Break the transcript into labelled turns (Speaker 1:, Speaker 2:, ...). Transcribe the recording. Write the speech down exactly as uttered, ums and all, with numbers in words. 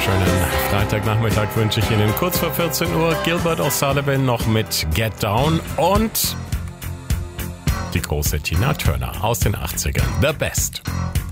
Speaker 1: wunderschönen Freitagnachmittag wünsche ich Ihnen. Kurz vor vierzehn Uhr Gilbert O'Sullivan noch mit Get Down und die große Tina Turner aus den achtzigern. The Best.